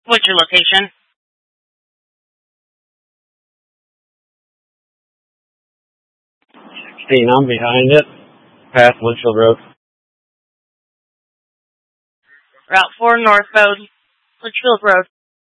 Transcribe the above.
What's your location? I'm behind it, past Litchfield Road. Route 4 northbound, Litchfield Road.